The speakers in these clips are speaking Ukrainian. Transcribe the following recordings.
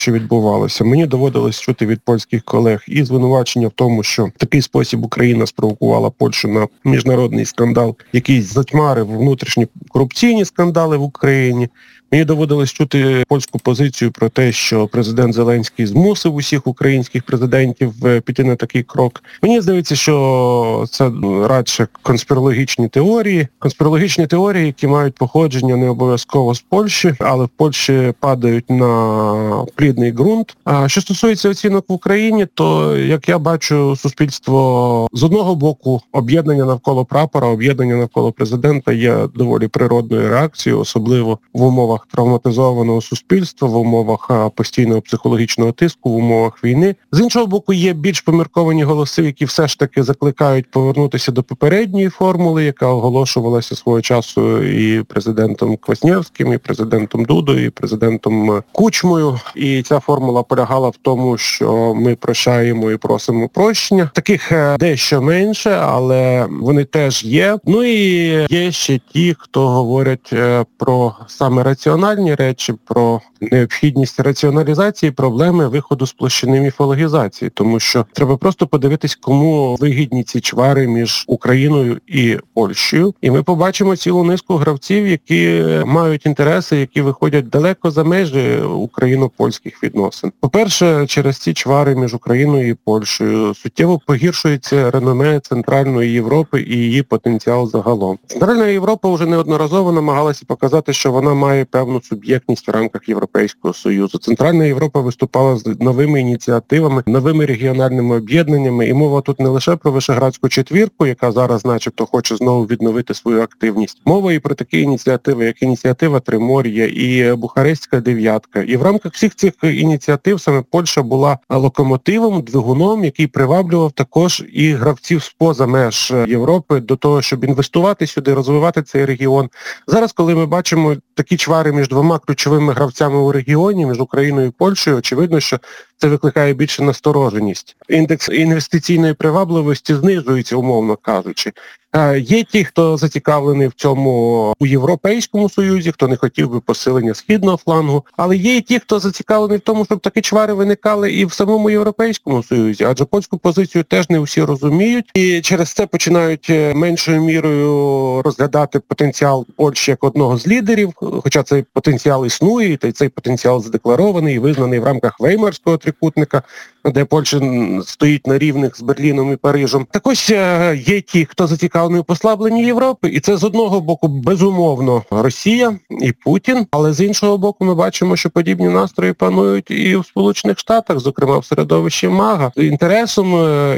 що відбувалося. Мені доводилось чути від польських колег і звинувачення в тому, що в такий спосіб Україна спровокувала Польщу на міжнародний скандал, який затьмарив внутрішні корупційні скандали в Україні. Мені доводилось чути польську позицію про те, що президент Зеленський змусив усіх українських президентів піти на такий крок. Мені здається, що це радше конспірологічні теорії, які мають походження не обов'язково з Польщі, але в Польщі падають на плідний ґрунт. А що стосується оцінок в Україні, то, як я бачу, суспільство з одного боку об'єднання навколо прапора, об'єднання навколо президента є доволі природною реакцією, особливо в умовах травматизованого суспільства, в умовах постійного психологічного тиску, в умовах війни. З іншого боку, є більш помірковані голоси, які все ж таки закликають повернутися до попередньої формули, яка оголошувалася свого часу і президентом Квасневським, і президентом Дудою, і президентом Кучмою. І ця формула полягала в тому, що ми прощаємо і просимо прощення. Таких дещо менше, але вони теж є. Ну і є ще ті, хто говорять про саме раціональні речі, про необхідність раціоналізації проблеми виходу з площини міфологізації, тому що треба просто подивитись, кому вигідні ці чвари між Україною і Польщею, і ми побачимо цілу низку гравців, які мають інтереси, які виходять далеко за межі україно-польських відносин. По-перше, через ці чвари між Україною і Польщею суттєво погіршується реноме Центральної Європи і її потенціал загалом. Центральна Європа вже неодноразово намагалася показати, що вона має певну суб'єктність в рамках Європейського Союзу. Центральна Європа виступала з новими ініціативами, новими регіональними об'єднаннями, і мова тут не лише про Вишеградську четвірку, яка зараз начебто хоче знову відновити свою активність. Мова і про такі ініціативи, як ініціатива Тримор'я і Бухарестська дев'ятка. І в рамках всіх цих ініціатив саме Польща була локомотивом, двигуном, який приваблював також і гравців з-поза меж Європи до того, щоб інвестувати сюди, розвивати цей регіон. Зараз, коли ми бачимо такі чвари між двома ключовими гравцями у регіоні, між Україною і Польщею, очевидно, що це викликає більше настороженість. Індекс інвестиційної привабливості знижується, умовно кажучи. Є ті, хто зацікавлений в цьому у Європейському Союзі, хто не хотів би посилення східного флангу, але є і ті, хто зацікавлений в тому, щоб такі чвари виникали і в самому Європейському Союзі, адже польську позицію теж не всі розуміють, і через це починають меншою мірою розглядати потенціал Польщі як одного з лідерів, хоча цей потенціал існує, і цей потенціал задекларований і визнаний в рамках Веймарського трикутника, де Польща стоїть на рівних з Берліном і Парижем. Також є ті, хто зацікавлений у послабленні Європи, і це з одного боку, безумовно, Росія і Путін, але з іншого боку ми бачимо, що подібні настрої панують і в Сполучених Штатах, зокрема в середовищі МАГА. З інтересом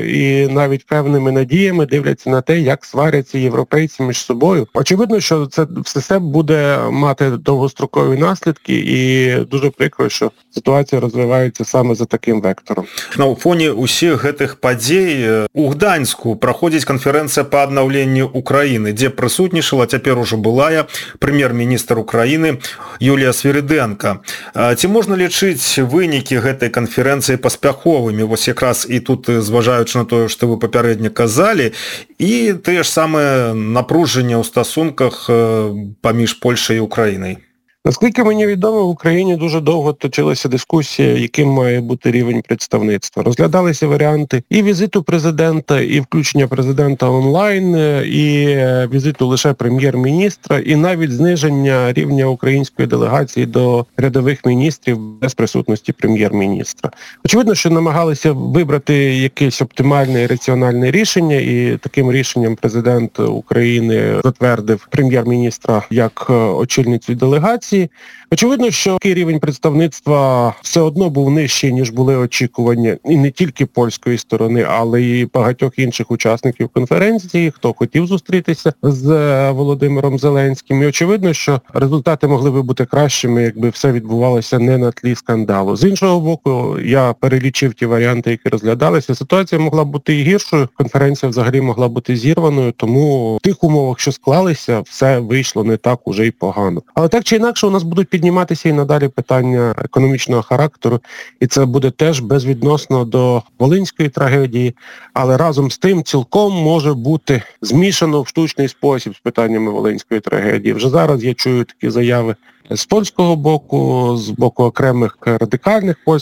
і навіть певними надіями дивляться на те, як сваряться європейці між собою. Очевидно, що це все буде мати довгострокові наслідки, і дуже прикро, що ситуація розвивається саме за таким вектором. На фоне усіх гэтых падзей у Гданьску праходзіць канферэнцыя па аднаўленню Украіны, дзе прысутнічала цяпер ужо былая прэм'ер-міністр Украіны Юлія Свірыдэнка. Ці можна лічыць вынікі гэтай канферэнцыі паспяховымі? Вось якраз і тут, зважаючы на тое, што вы папярэдне казалі, і тыя ж самыя напружання ў стасунках паміж Польшай і Украінай. Наскільки мені відомо, в Україні дуже довго точилася дискусія, яким має бути рівень представництва. Розглядалися варіанти і візиту президента, і включення президента онлайн, і візиту лише прем'єр-міністра, і навіть зниження рівня української делегації до рядових міністрів без присутності прем'єр-міністра. Очевидно, що намагалися вибрати якесь оптимальне і раціональне рішення, і таким рішенням президент України затвердив прем'єр-міністра як очільницю делегації. Очевидно, що такий рівень представництва все одно був нижчий, ніж були очікування і не тільки польської сторони, але й багатьох інших учасників конференції, хто хотів зустрітися з Володимиром Зеленським. І очевидно, що результати могли би бути кращими, якби все відбувалося не на тлі скандалу. З іншого боку, я перелічив ті варіанти, які розглядалися. Ситуація могла бути і гіршою, конференція взагалі могла бути зірваною, тому в тих умовах, що склалися, все вийшло не так уже й погано. Але так чи інакше, що у нас будуть підніматися і надалі питання економічного характеру, і це буде теж безвідносно до волинської трагедії, але разом з тим цілком може бути змішано в штучний спосіб з питаннями волинської трагедії. Вже зараз я чую такі заяви з польського боку, з боку окремих радикальних польських